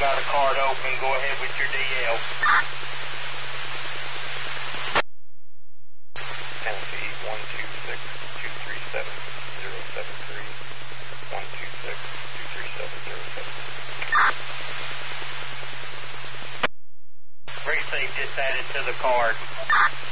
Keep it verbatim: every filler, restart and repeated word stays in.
got a card open. Go ahead with your D L. Tennessee one two six two three seven zero seven three. one two six two three seven zero seven three. Very safe, just added to the card.